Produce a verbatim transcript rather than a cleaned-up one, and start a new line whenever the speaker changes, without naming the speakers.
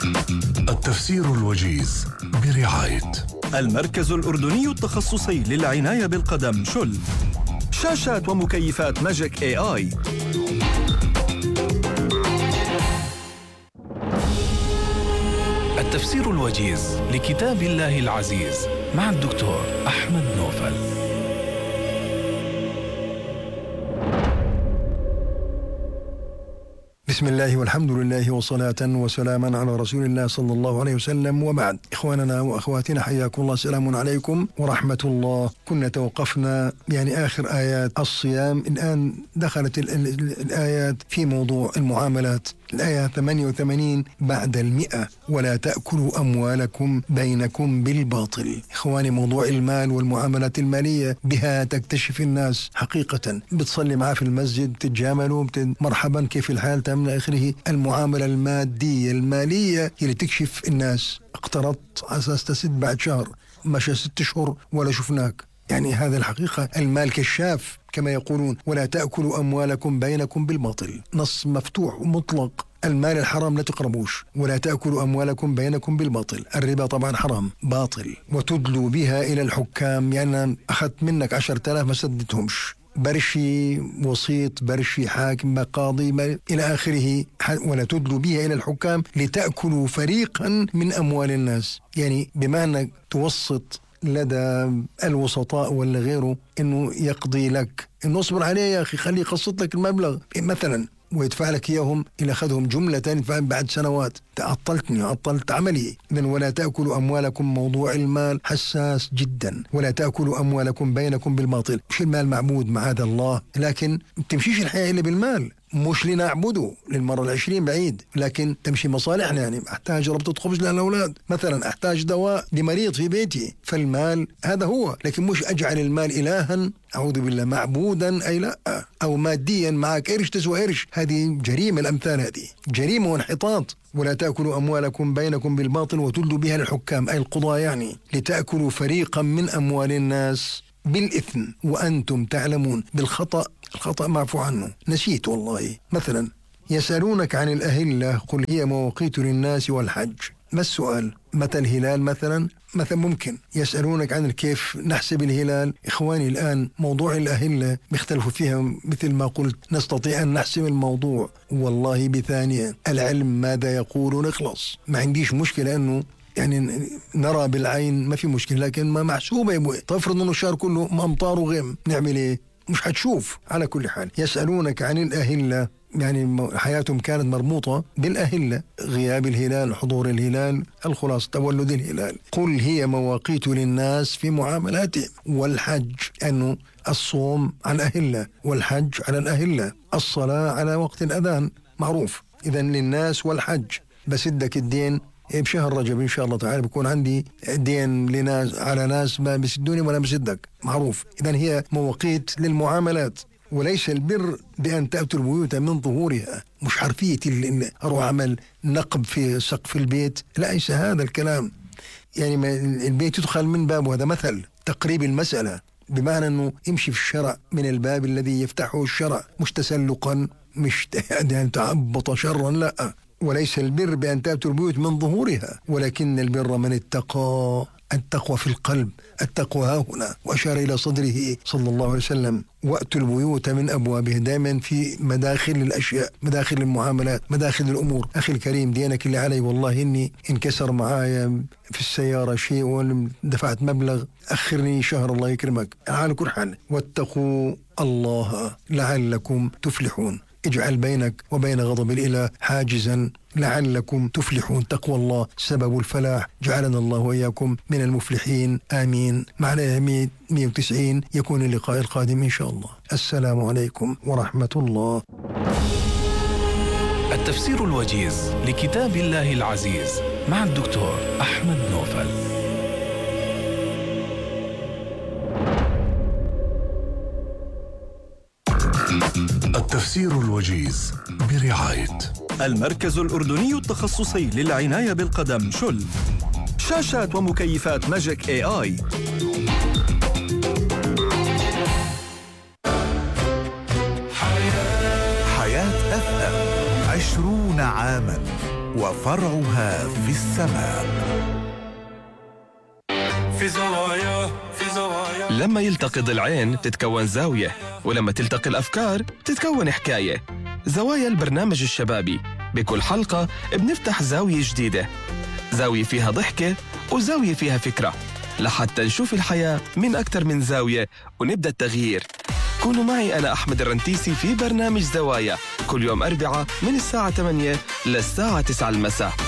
التفسير الوجيز برعاية
المركز الأردني التخصصي للعناية بالقدم شل. شاشات ومكيفات ماجيك اي اي.
التفسير الوجيز لكتاب الله العزيز مع الدكتور أحمد نوفل.
بسم الله والحمد لله وصلاة وسلاما على رسول الله صلى الله عليه وسلم، وبعد. إخواننا وأخواتنا حياكم الله، سلام عليكم ورحمة الله. كنا توقفنا يعني آخر آيات الصيام، الآن دخلت ال ال ال الآيات في موضوع المعاملات. الآية ثمانية وثمانين بعد المئة: ولا تأكلوا أموالكم بينكم بالباطل. إخواني، موضوع المال والمعاملات المالية بها تكتشف الناس حقيقة. بتصلي معاه في المسجد، تتجاملوا، مرحبا كيف الحال، تم آخره. المعاملة المادية المالية اللي تكشف الناس. اقترضت على أساس تسد بعد شهر، مشى ست شهور ولا شفناك. يعني هذا الحقيقة، المال كشاف كما يقولون. ولا تأكلوا أموالكم بينكم بالباطل، نص مفتوح ومطلق. المال الحرام لا تقربوش. ولا تأكلوا أموالكم بينكم بالباطل. الربا طبعا حرام باطل. وتدلوا بها إلى الحكام، يعني أخذت منك عشرة آلاف ما سددتهمش، برشي وسيط، برشي حاكم، قاضي، إلى آخره. ولا تدلوا بها إلى الحكام لتأكلوا فريقا من أموال الناس. يعني بمعنى توسط لدى الوسطاء ولا غيره إنه يقضي لك، إنه اصبر عليه يا أخي، خليه يقسط لك المبلغ مثلا ويدفع لك إياهم. إلى أخذهم جملة يدفع بعد سنوات. تعطلتني، عطلت عملي. إذن ولا تأكلوا أموالكم، موضوع المال حساس جدا. ولا تأكلوا أموالكم بينكم بالباطل. مش المال معبود معاذ الله، لكن تمشيش الحياة إلا بالمال. مش لنعبده للمرة العشرين بعيد، لكن تمشي مصالحنا. يعني أحتاج ربطة خبز للأولاد مثلا، أحتاج دواء لمريض في بيتي، فالمال هذا هو. لكن مش أجعل المال إلها، أعوذ بالله، معبودا أي لا. أو ماديا معك قرش تسوى قرش، هذه جريمة. الأمثال هذه جريمة وانحطاط. ولا تأكلوا أموالكم بينكم بالباطل وتدلوا بها للحكام أي القضاة، يعني لتأكلوا فريقا من أموال الناس بالإثم وأنتم تعلمون. بالخطأ، الخطأ معفو عنه، نسيت والله. مثلا يسألونك عن الأهلة قل هي مواقيت للناس والحج. ما السؤال؟ متى الهلال مثلا؟ مثلا ممكن يسألونك عن كيف نحسب الهلال. إخواني، الآن موضوع الأهلة بيختلفوا فيها. مثل ما قلت، نستطيع أن نحسم الموضوع والله بثانية. العلم ماذا يقول نخلص. ما عنديش مشكلة أنه يعني نرى بالعين، ما في مشكلة، لكن ما محسوبة يا ابوي. تفرض انه الشهر كله امطار وغيم، نعمل ايه؟ مش حتشوف. على كل حال، يسألونك عن الأهلة، يعني حياتهم كانت مربوطة بالأهلة، غياب الهلال، حضور الهلال، الخلاص تولد الهلال. قل هي مواقيت للناس في معاملاتهم والحج، أنه الصوم عن أهلة والحج على الأهلة، الصلاة على وقت الأذان معروف. إذن للناس والحج. بسدك الدين بشهر رجب إن شاء الله تعالى، بيكون عندي دين لناس على ناس ما بيسدوني ولا بسدك، معروف. إذن هي مواقيت للمعاملات. وليس البر بأن تأتوا البيوت من ظهورها. مش حرفية اللي أروح أعمل نقب في سقف البيت، ليس هذا الكلام. يعني البيت يدخل من بابه، هذا مثل تقريب المسألة، بمعنى أنه يمشي في الشرع من الباب الذي يفتحه الشرع، مش تسلقا، مش يعني تعبط شرا، لا. وليس البر بأن تأتوا البيوت من ظهورها، ولكن البر من اتقى. التقوى في القلب، التقوى ها هنا. وأشار إلى صدره صلى الله عليه وسلم: وأتوا البيوت من أبوابها. دائما في مداخل الأشياء، مداخل المعاملات، مداخل الأمور. أخي الكريم، دينك اللي علي، والله إني انكسر معايا في السيارة شيء ودفعت مبلغ، أخرني شهر الله يكرمك. على كل حال، واتقوا الله لعلكم تفلحون. اجعل بينك وبين غضب الإله حاجزا لعلكم تفلحون. تقوى الله سبب الفلاح. جعلنا الله وإياكم من المفلحين، آمين. معنا مئة وتسعين، يكون اللقاء القادم إن شاء الله. السلام عليكم ورحمة الله.
التفسير الوجيز لكتاب الله العزيز مع الدكتور أحمد نوفل. التفسير الوجيز برعاية
المركز الأردني التخصصي للعناية بالقدم شل. شاشات ومكيفات ماجيك اي اي.
حياة اف ام عشرون عاما وفرعها في السماء.
في زوايا في زوايا
لما يلتقي ضلعين تتكون زاوية، ولما تلتقي الأفكار تتكون حكاية. زوايا البرنامج الشبابي، بكل حلقة بنفتح زاوية جديدة، زاوية فيها ضحكة وزاوية فيها فكرة، لحتى نشوف الحياة من أكثر من زاوية ونبدأ التغيير. كونوا معي أنا أحمد الرنتيسي في برنامج زوايا كل يوم أربعة من الساعة ثمانية للساعة تسعة المساء.